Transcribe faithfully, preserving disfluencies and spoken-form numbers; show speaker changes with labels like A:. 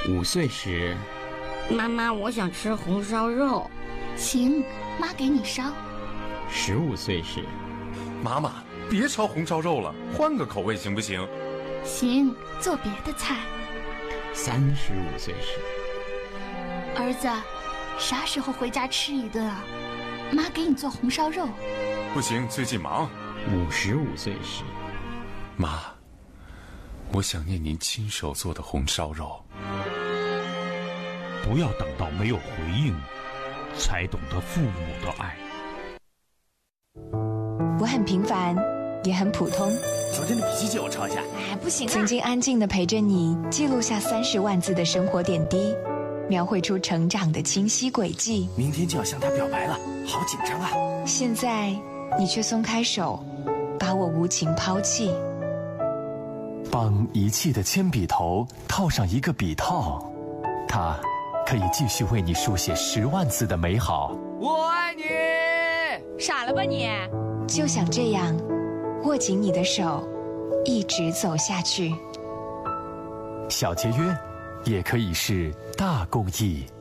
A: 五岁时，
B: 妈妈，我想吃红烧肉。
C: 行，妈给你烧。
A: 十五岁时，
D: 妈妈，别烧红烧肉了，换个口味行不行？
C: 行，做别的菜。
A: 三十五岁时，
C: 儿子，啥时候回家吃一顿啊？妈给你做红烧肉。
D: 不行，最近忙。
A: 五十五岁时，
D: 妈，我想念您亲手做的红烧肉。
E: 不要等到没有回应，才懂得父母的爱。
F: 我很平凡，也很普通。
G: 昨天的笔记借我抄一下。
F: 哎，不行啊！曾经安静地陪着你，记录下三十万字的生活点滴，描绘出成长的清晰轨迹。
G: 明天就要向他表白了，好紧张啊！
F: 现在你却松开手，把我无情抛弃。
H: 帮遗弃的铅笔头套上一个笔套，它可以继续为你书写十万字的美好。
G: 我爱你！
F: 傻了吧你？就想这样握紧你的手，一直走下去。
H: 小节约也可以是大公益。